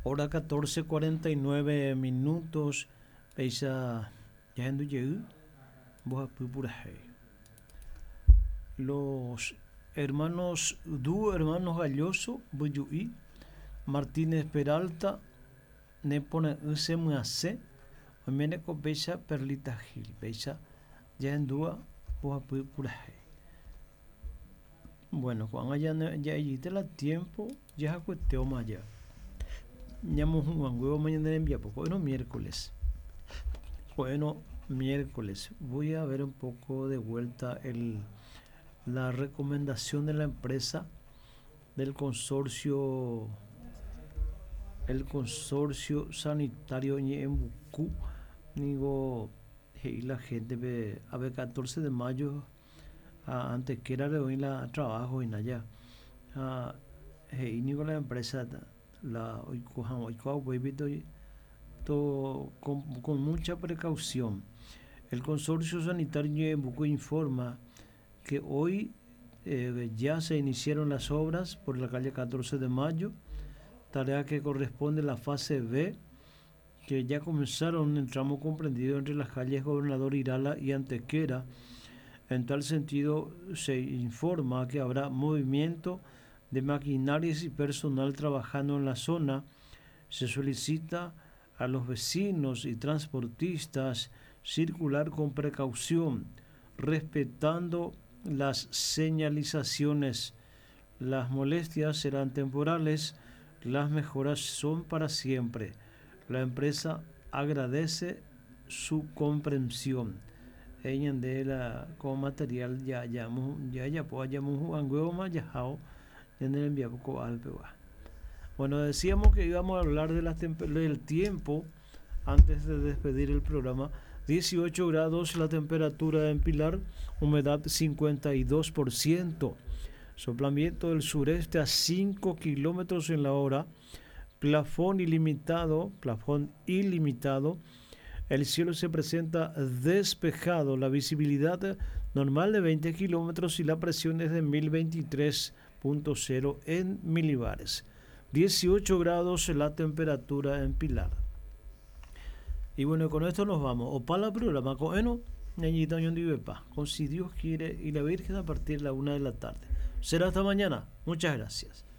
Hora 14:49. Peisa ya en Duyeu, Boa Pupuraje. Los hermanos hermanos Galloso, Buyuí, Martínez Peralta, Nepone UCMAC, Omeneco Peisa Perlita Gil, Peisa ya en Dua, Boa Pupuraje. Bueno, cuando ya allí te la tiempo, ya cuestión más ya. Ñamos un huevo mañana en envía, poco bueno, miércoles. Bueno, miércoles. Voy a ver un poco de vuelta la recomendación de la empresa del consorcio, el consorcio sanitario en Bucú. Digo, y la gente a ver 14 de mayo, antes que era de hoy la trabajo en allá. Y digo la empresa la hoy con mucha precaución. El consorcio sanitario en Bucú informa que hoy ya se iniciaron las obras por la calle 14 de mayo, tarea que corresponde a la fase B, que ya comenzaron en el tramo comprendido entre las calles Gobernador Irala y Antequera. En tal sentido, se informa que habrá movimiento de maquinarias y personal trabajando en la zona. Se solicita a los vecinos y transportistas circular con precaución, respetando las señalizaciones. Las molestias serán temporales, las mejoras son para siempre. La empresa agradece su comprensión. Ella de la como material ya podemos jugar más ya en el envío poco alpewa. Bueno, decíamos que íbamos a hablar de del tiempo antes de despedir el programa. 18 grados la temperatura en Pilar, humedad 52%, soplamiento del sureste a 5 kilómetros en la hora, plafón ilimitado, el cielo se presenta despejado, la visibilidad normal de 20 kilómetros y la presión es de 1023.0 en milibares. 18 grados la temperatura en Pilar. Y bueno, con esto nos vamos. O para el programa con Eno, Ñañita Ñondivepa, con si Dios quiere y la Virgen a partir de la 1 de la tarde. Será hasta mañana. Muchas gracias.